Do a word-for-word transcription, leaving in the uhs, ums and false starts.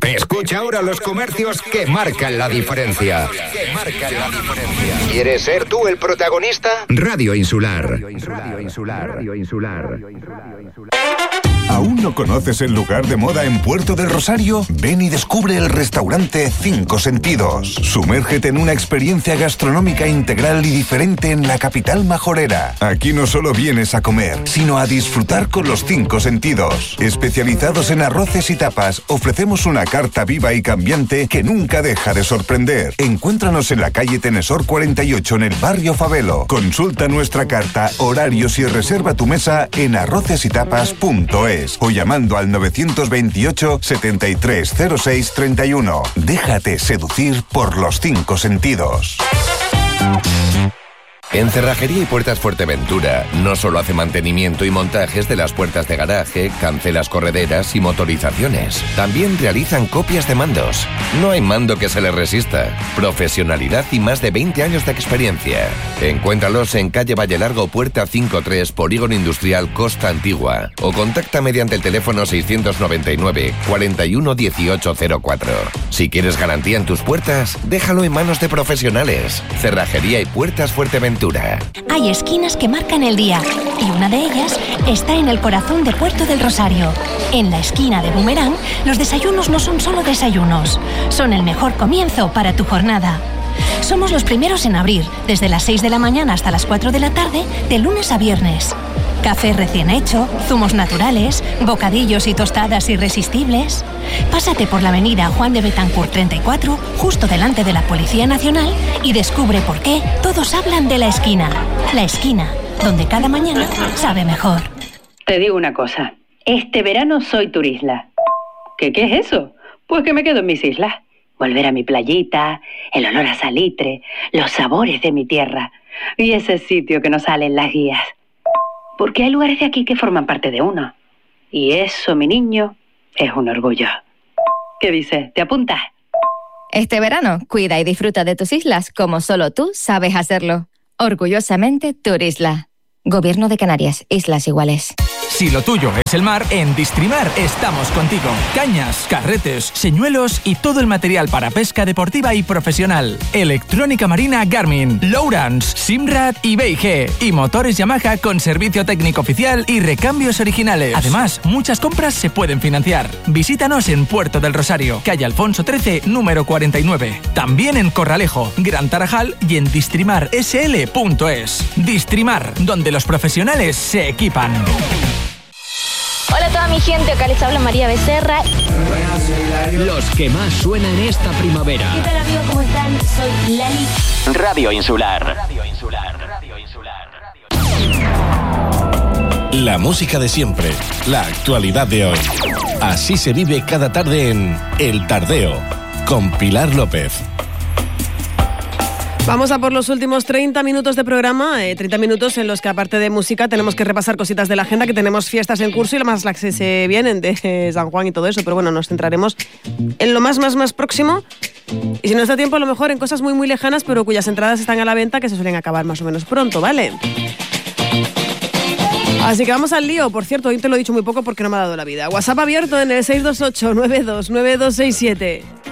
Escucha ahora los comercios que marcan la diferencia. Que marcan la diferencia. ¿Quieres ser tú el protagonista? Radio Insular. Radio Insular. Radio Insular. ¿Aún no conoces el lugar de moda en Puerto del Rosario? Ven y descubre el restaurante Cinco Sentidos. Sumérgete en una experiencia gastronómica integral y diferente en la capital majorera. Aquí no solo vienes a comer, sino a disfrutar con los cinco sentidos. Especializados en arroces y tapas, ofrecemos una carta viva y cambiante que nunca deja de sorprender. Encuéntranos en la calle Tenesor cuarenta y ocho en el barrio Favelo. Consulta nuestra carta, horarios y reserva tu mesa en arrocesytapas punto es. O llamando al novecientos veintiocho, setenta y tres cero seis treinta y uno. Déjate seducir por los cinco sentidos. En Cerrajería y Puertas Fuerteventura no solo hace mantenimiento y montajes de las puertas de garaje, cancelas correderas y motorizaciones. También realizan copias de mandos. No hay mando que se les resista. Profesionalidad y más de veinte años de experiencia. Encuéntralos en calle Valle Largo, puerta cincuenta y tres, Polígono Industrial Costa Antigua. O contacta mediante el teléfono seiscientos noventa y nueve, cuarenta y uno, dieciocho cero cuatro. Si quieres garantía en tus puertas, déjalo en manos de profesionales. Cerrajería y Puertas Fuerteventura. Hay esquinas que marcan el día y una de ellas está en el corazón de Puerto del Rosario. En la esquina de Boomerang, los desayunos no son solo desayunos, son el mejor comienzo para tu jornada. Somos los primeros en abrir, desde las seis de la mañana hasta las cuatro de la tarde, de lunes a viernes. Café recién hecho, zumos naturales, bocadillos y tostadas irresistibles. Pásate por la avenida Juan de Betancourt treinta y cuatro, justo delante de la Policía Nacional, y descubre por qué todos hablan de la esquina. La esquina, donde cada mañana sabe mejor. Te digo una cosa, este verano soy turisla. ¿Qué, qué es eso? Pues que me quedo en mis islas. Volver a mi playita, el olor a salitre, los sabores de mi tierra y ese sitio que no sale en las guías. Porque hay lugares de aquí que forman parte de uno. Y eso, mi niño, es un orgullo. ¿Qué dices? ¿Te apuntas? Este verano, cuida y disfruta de tus islas como solo tú sabes hacerlo. Orgullosamente Turisla. Gobierno de Canarias, Islas Iguales. Si lo tuyo es el mar, en Distrimar estamos contigo. Cañas, carretes, señuelos y todo el material para pesca deportiva y profesional. Electrónica marina Garmin, Lowrance, Simrad y B y G. Y motores Yamaha con servicio técnico oficial y recambios originales. Además, muchas compras se pueden financiar. Visítanos en Puerto del Rosario, calle Alfonso trece, número cuarenta y nueve. También en Corralejo, Gran Tarajal y en distrimar s l punto es. Distrimar, donde los profesionales se equipan. Hola a toda mi gente, acá les habla María Becerra. Los que más suenan esta primavera. ¿Qué tal amigos? ¿Cómo están? Soy Lali. Radio Insular. Radio Insular. Radio Insular. La música de siempre, la actualidad de hoy. Así se vive cada tarde en El Tardeo, con Pilar López. Vamos a por los últimos treinta minutos de programa, eh, treinta minutos en los que aparte de música tenemos que repasar cositas de la agenda, que tenemos fiestas en curso y las más que se vienen de eh, San Juan y todo eso, pero bueno, nos centraremos en lo más, más, más próximo y si nos da tiempo a lo mejor en cosas muy, muy lejanas, pero cuyas entradas están a la venta, que se suelen acabar más o menos pronto, ¿vale? Así que vamos al lío. Por cierto, hoy te lo he dicho muy poco porque no me ha dado la vida. WhatsApp abierto en el seis dos ocho, nueve dos nueve dos seis siete.